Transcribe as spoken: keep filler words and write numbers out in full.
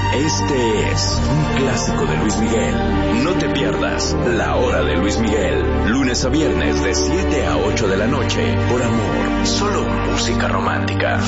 Este es un clásico de Luis Miguel. No te pierdas La Hora de Luis Miguel. Lunes a viernes de siete a ocho de la noche. Por Amor. Solo música romántica.